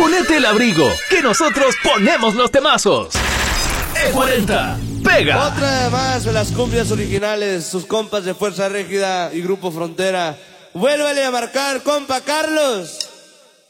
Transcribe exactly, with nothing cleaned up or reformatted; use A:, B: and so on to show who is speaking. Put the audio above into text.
A: Ponete el abrigo, que nosotros ponemos los temazos. E cuarenta, pega.
B: Otra más de las cumbias originales, sus compas de Fuerza Régida y Grupo Frontera. Vuélvele a marcar, compa Carlos.